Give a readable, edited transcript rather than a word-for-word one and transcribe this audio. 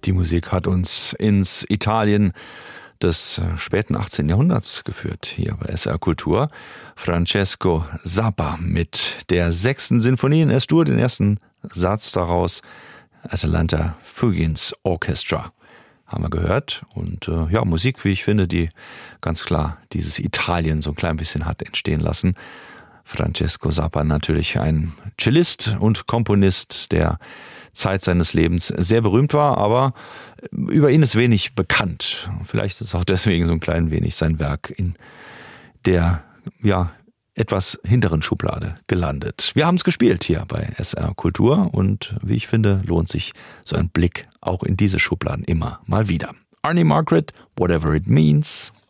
Die Musik hat uns ins Italien des späten 18. Jahrhunderts geführt, hier bei SR Kultur. Francesco Zappa mit der 6. Sinfonie in S-Dur, den ersten Satz daraus, Atalanta Fugains Orchestra, haben wir gehört. Und Musik, wie ich finde, die ganz klar dieses Italien so ein klein bisschen hat entstehen lassen. Francesco Zappa natürlich ein Cellist und Komponist, der Zeit seines Lebens sehr berühmt war, aber über ihn ist wenig bekannt. Vielleicht ist auch deswegen so ein klein wenig sein Werk in der etwas hinteren Schublade gelandet. Wir haben es gespielt hier bei SR Kultur und wie ich finde, lohnt sich so ein Blick auch in diese Schubladen immer mal wieder. Arnie Margaret, Whatever It Means.